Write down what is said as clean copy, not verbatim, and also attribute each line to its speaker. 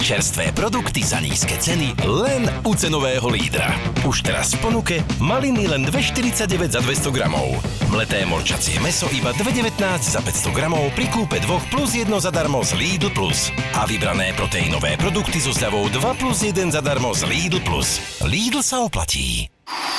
Speaker 1: Čerstvé produkty za nízke ceny len u cenového lídra. Už teraz v ponuke maliny len 2,49 za 200 gramov. Mleté morčacie mäso iba 2,19 za 500 gramov pri kúpe 2 plus 1 zadarmo z Lidl Plus. A vybrané proteínové produkty so zľavou 2 plus 1 zadarmo z Lidl Plus. Lidl sa oplatí.